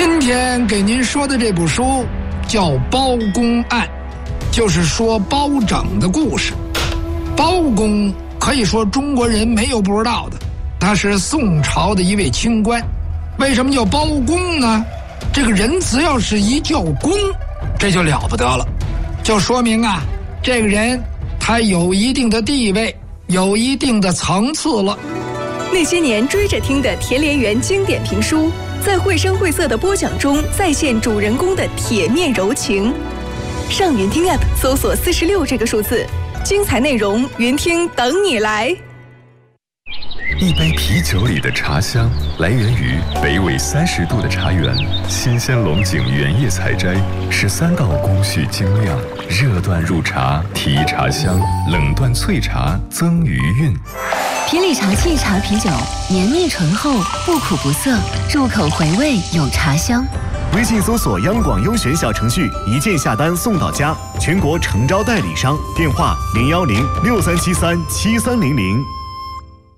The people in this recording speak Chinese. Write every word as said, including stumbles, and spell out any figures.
今天给您说的这部书叫《包公案》，就是说包拯的故事。包公可以说中国人没有不知道的，他是宋朝的一位清官。为什么叫包公呢？这个人只要是一叫公，这就了不得了，就说明啊，这个人他有一定的地位，有一定的层次了。 那些年追着听的田连元经典评书，在绘声绘色的播讲中再现主人公的铁面柔情。上云听 App 搜索四十六这个数字，精彩内容云听等你来。 一杯啤酒里的茶香来源于北纬三十度的茶园，新鲜龙井原叶采摘，十三道工序精酿，热断入茶提茶香，冷断萃茶增余韵。 皮里茶沏茶啤酒，绵密醇厚，不苦不涩，入口回味有茶香。 微信搜索央广优选小程序，一键下单送到家，全国诚招代理商，电话零幺零六三七三七三零零。